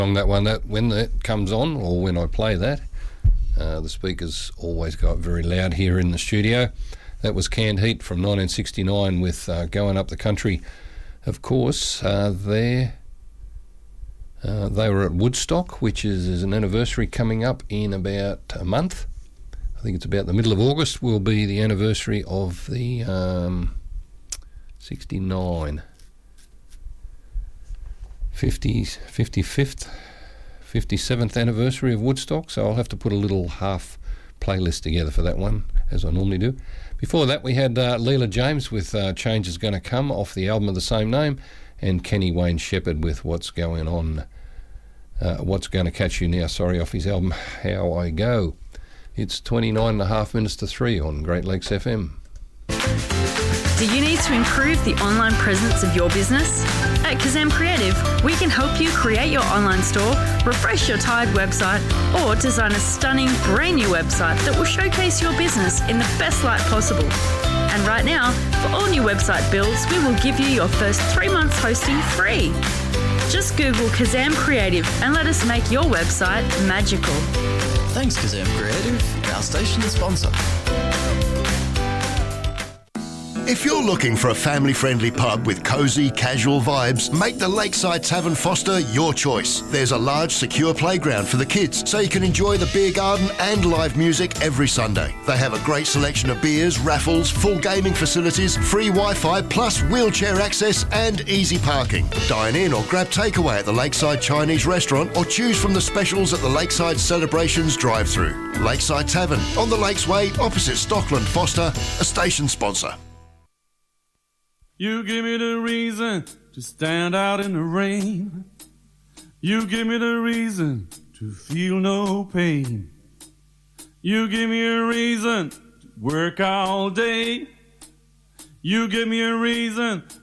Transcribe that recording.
That one, that when that comes on, or when I play that, the speakers always go up very loud here in the studio. That was Canned Heat from 1969 with Going Up the Country. Of course, they were at Woodstock, which is an anniversary coming up in about a month. I think it's about the middle of August will be the anniversary of the 69. 55th, 57th anniversary of Woodstock, so I'll have to put a little half playlist together for that one, as I normally do. Before that, we had Leela James with Change Is Gonna Come off the album of the same name, and Kenny Wayne Shepherd with What's Going On, What's Gonna Catch You Now, off his album How I Go. It's 29 and a half minutes to 3 on Great Lakes FM. Do you need to improve the online presence of your business? At Kazam Creative, we can help you create your online store, refresh your tired website, or design a stunning brand new website that will showcase your business in the best light possible. And right now, for all new website builds, we will give you your first 3 months hosting free. Just Google Kazam Creative and let us make your website magical. Thanks, Kazam Creative, our station sponsor. If you're looking for a family-friendly pub with cosy, casual vibes, make the Lakeside Tavern Foster your choice. There's a large, secure playground for the kids, so you can enjoy the beer garden and live music every Sunday. They have a great selection of beers, raffles, full gaming facilities, free Wi-Fi, plus wheelchair access and easy parking. Dine in or grab takeaway at the Lakeside Chinese restaurant, or choose from the specials at the Lakeside Celebrations drive-through. Lakeside Tavern, on the Lakesway, opposite Stockland Foster, a station sponsor. You give me the reason to stand out in the rain. You give me the reason to feel no pain. You give me a reason to work all day. You give me a reason